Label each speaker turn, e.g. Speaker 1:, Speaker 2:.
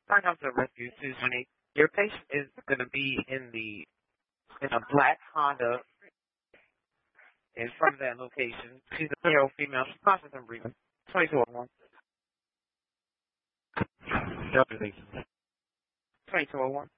Speaker 1: Sign up to Rescue 220. Your patient is going to be in a black Honda in front of that location. She's a 3-year-old female. She's conscious and breathing. 2201. 2201.